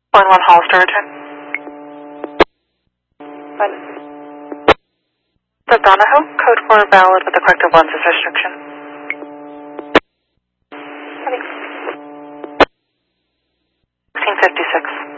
Line 1 Hollister return. Fine. The Donahoe, code 4 valid with the corrective lenses restriction. 1656.